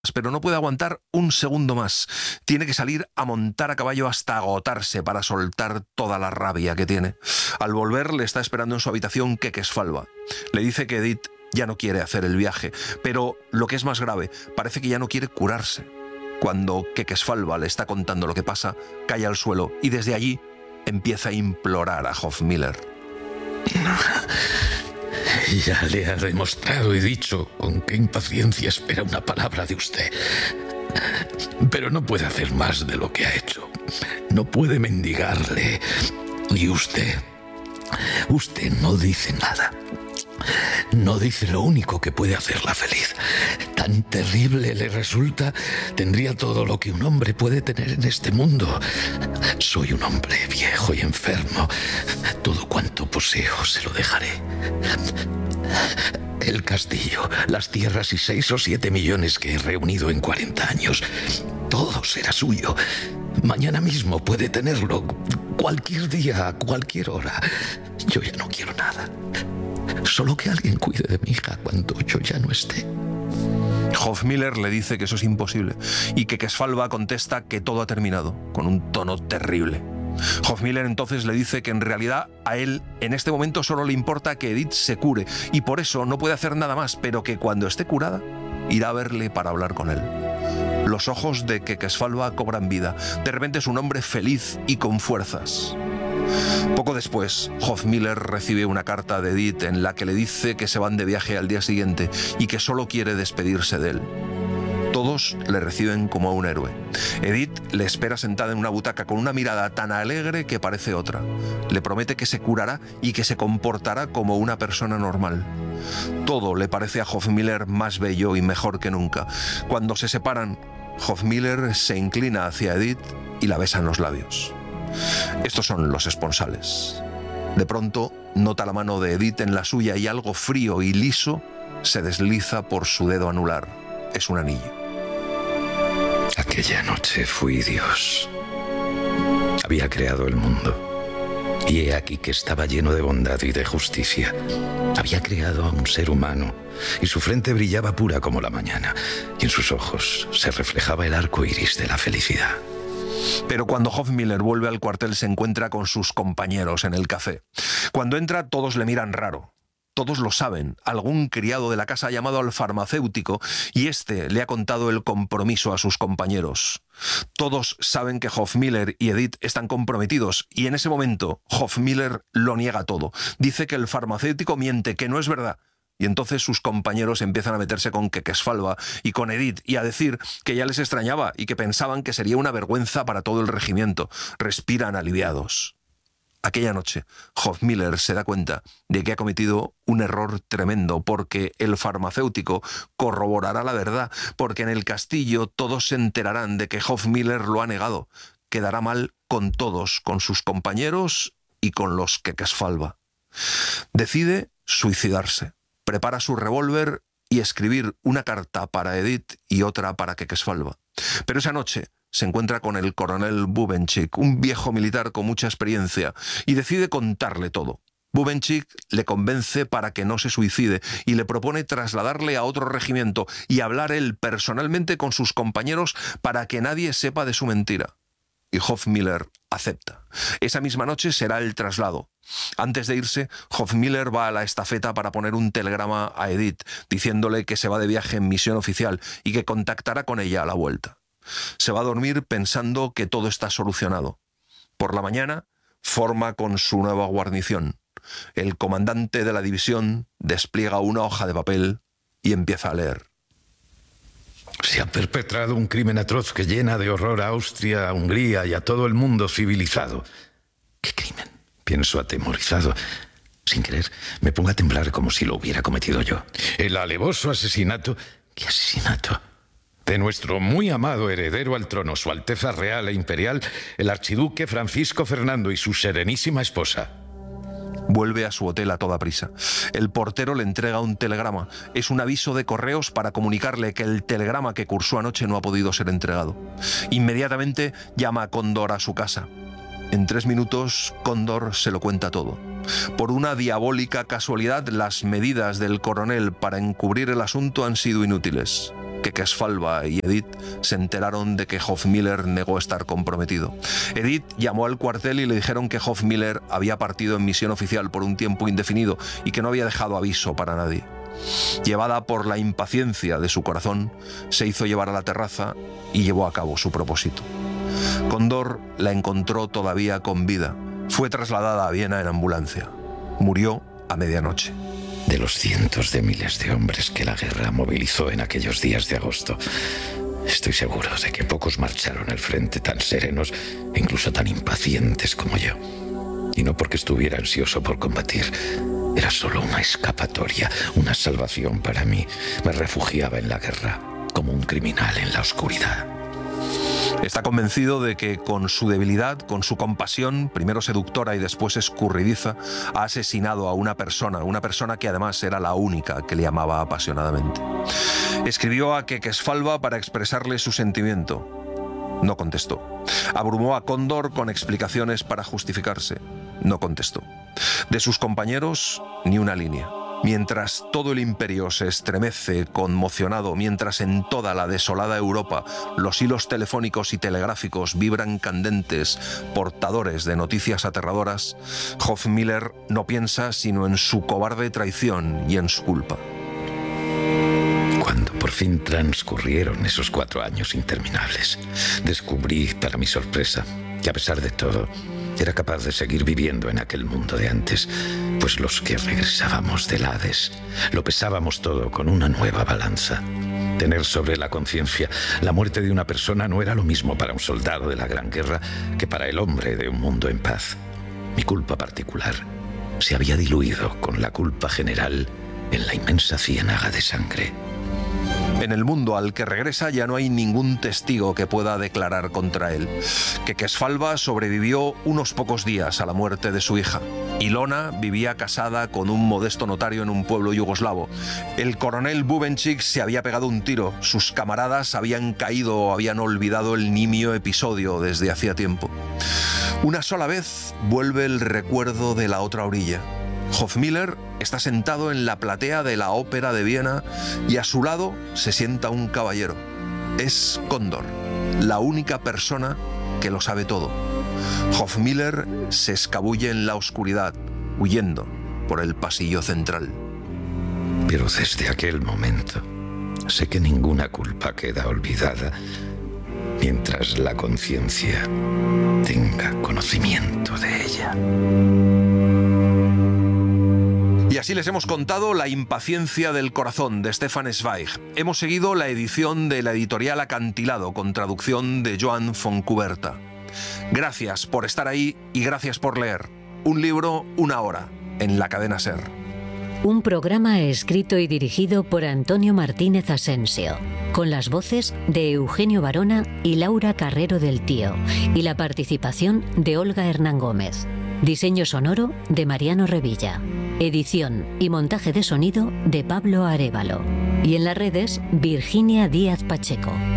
pero no puede aguantar un segundo más. Tiene que salir a montar a caballo hasta agotarse para soltar toda la rabia que tiene. Al volver le está esperando en su habitación Quequesfalva. Le dice que Edith ya no quiere hacer el viaje, pero lo que es más grave, parece que ya no quiere curarse. Cuando Quequesfalva le está contando lo que pasa, cae al suelo y desde allí empieza a implorar a Hofmiller. Ya le ha demostrado y dicho con qué impaciencia espera una palabra de usted. Pero no puede hacer más de lo que ha hecho. No puede mendigarle. Y usted no dice nada. No dice lo único que puede hacerla feliz. Tan terrible le resulta, tendría todo lo que un hombre puede tener en este mundo. Soy un hombre viejo y enfermo. Todo cuanto poseo se lo dejaré. El castillo, las tierras y 6 o 7 millones que he reunido en 40 años. Todo será suyo. Mañana mismo puede tenerlo. Cualquier día, a cualquier hora. Yo ya no quiero nada. Solo que alguien cuide de mi hija cuando yo ya no esté. Hofmiller le dice que eso es imposible y que Quequesfalva contesta que todo ha terminado, con un tono terrible. Hofmiller entonces le dice que en realidad a él en este momento solo le importa que Edith se cure y por eso no puede hacer nada más, pero que cuando esté curada irá a verle para hablar con él. Los ojos de Quequesfalva cobran vida. De repente es un hombre feliz y con fuerzas. Poco después, Hofmiller recibe una carta de Edith en la que le dice que se van de viaje al día siguiente y que solo quiere despedirse de él. Todos le reciben como a un héroe. Edith le espera sentada en una butaca con una mirada tan alegre que parece otra. Le promete que se curará y que se comportará como una persona normal. Todo le parece a Hofmiller más bello y mejor que nunca. Cuando se separan, Hofmiller se inclina hacia Edith y la besa en los labios. Estos son los esponsales. De pronto, nota la mano de Edith en la suya y algo frío y liso se desliza por su dedo anular. Es un anillo. Aquella noche fui Dios. Había creado el mundo. Y he aquí que estaba lleno de bondad y de justicia. Había creado a un ser humano y su frente brillaba pura como la mañana y en sus ojos se reflejaba el arco iris de la felicidad. Pero cuando Hofmiller vuelve al cuartel se encuentra con sus compañeros en el café. Cuando entra todos le miran raro. Todos lo saben. Algún criado de la casa ha llamado al farmacéutico y este le ha contado el compromiso a sus compañeros. Todos saben que Hofmiller y Edith están comprometidos y en ese momento Hofmiller lo niega todo. Dice que el farmacéutico miente, que no es verdad. Y entonces sus compañeros empiezan a meterse con Quequesfalva y con Edith y a decir que ya les extrañaba y que pensaban que sería una vergüenza para todo el regimiento. Respiran aliviados. Aquella noche, Hofmiller se da cuenta de que ha cometido un error tremendo porque el farmacéutico corroborará la verdad, porque en el castillo todos se enterarán de que Hofmiller lo ha negado. Quedará mal con todos, con sus compañeros y con los Quequesfalva. Decide suicidarse. Prepara su revólver y escribir una carta para Edith y otra para Quequesfalva. Pero esa noche se encuentra con el coronel Bubenchik, un viejo militar con mucha experiencia, y decide contarle todo. Bubenchik le convence para que no se suicide y le propone trasladarle a otro regimiento y hablar él personalmente con sus compañeros para que nadie sepa de su mentira. Y Hofmiller acepta. Esa misma noche será el traslado. Antes de irse, Hofmiller va a la estafeta para poner un telegrama a Edith, diciéndole que se va de viaje en misión oficial y que contactará con ella a la vuelta. Se va a dormir pensando que todo está solucionado. Por la mañana, forma con su nueva guarnición. El comandante de la división despliega una hoja de papel y empieza a leer. Se ha perpetrado un crimen atroz que llena de horror a Austria, a Hungría y a todo el mundo civilizado. ¿Qué crimen? Pienso atemorizado. Sin querer, me pongo a temblar como si lo hubiera cometido yo. El alevoso asesinato... ¿Qué asesinato? De nuestro muy amado heredero al trono, Su Alteza Real e Imperial, el archiduque Francisco Fernando y su serenísima esposa. Vuelve a su hotel a toda prisa. El portero le entrega un telegrama. Es un aviso de correos para comunicarle que el telegrama que cursó anoche no ha podido ser entregado. Inmediatamente llama a Cóndor a su casa. En 3 minutos, Cóndor se lo cuenta todo. Por una diabólica casualidad, las medidas del coronel para encubrir el asunto han sido inútiles. que Kesvalva y Edith se enteraron de que Hofmiller negó estar comprometido. Edith llamó al cuartel y le dijeron que Hofmiller había partido en misión oficial por un tiempo indefinido y que no había dejado aviso para nadie. Llevada por la impaciencia de su corazón, se hizo llevar a la terraza y llevó a cabo su propósito. Condor la encontró todavía con vida. Fue trasladada a Viena en ambulancia. Murió a medianoche. De los cientos de miles de hombres que la guerra movilizó en aquellos días de agosto, estoy seguro de que pocos marcharon al frente tan serenos e incluso tan impacientes como yo. Y no porque estuviera ansioso por combatir. Era solo una escapatoria, una salvación para mí. Me refugiaba en la guerra, como un criminal en la oscuridad. Está convencido de que con su debilidad, con su compasión, primero seductora y después escurridiza, ha asesinado a una persona que además era la única que le amaba apasionadamente. Escribió a Kesvalva para expresarle su sentimiento. No contestó. Abrumó a Condor con explicaciones para justificarse. No contestó. De sus compañeros, ni una línea. Mientras todo el imperio se estremece conmocionado, mientras en toda la desolada Europa los hilos telefónicos y telegráficos vibran candentes, portadores de noticias aterradoras, Hofmiller no piensa sino en su cobarde traición y en su culpa. Cuando por fin transcurrieron esos 4 años interminables, descubrí, para mi sorpresa, que a pesar de todo, era capaz de seguir viviendo en aquel mundo de antes, pues los que regresábamos del Hades lo pesábamos todo con una nueva balanza. Tener sobre la conciencia la muerte de una persona no era lo mismo para un soldado de la Gran Guerra que para el hombre de un mundo en paz. Mi culpa particular se había diluido con la culpa general en la inmensa ciénaga de sangre. En el mundo al que regresa ya no hay ningún testigo que pueda declarar contra él. Que Kesvalva sobrevivió unos pocos días a la muerte de su hija. Ilona vivía casada con un modesto notario en un pueblo yugoslavo. El coronel Bubenchik se había pegado un tiro. Sus camaradas habían caído o habían olvidado el nimio episodio desde hacía tiempo. Una sola vez vuelve el recuerdo de la otra orilla. Hofmiller está sentado en la platea de la Ópera de Viena y a su lado se sienta un caballero. Es Condor, la única persona que lo sabe todo. Hofmiller se escabulle en la oscuridad, huyendo por el pasillo central. Pero desde aquel momento sé que ninguna culpa queda olvidada mientras la conciencia tenga conocimiento de ella. Y así les hemos contado La impaciencia del corazón de Stefan Zweig. Hemos seguido la edición de la editorial Acantilado con traducción de Joan Fontcuberta. Gracias por estar ahí y gracias por leer. Un libro, una hora, en la cadena SER. Un programa escrito y dirigido por Antonio Martínez Asensio, con las voces de Eugenio Barona y Laura Carrero del Tío, y la participación de Olga Hernán Gómez. Diseño sonoro de Mariano Revilla. Edición y montaje de sonido de Pablo Arévalo. Y en las redes, Virginia Díaz Pacheco.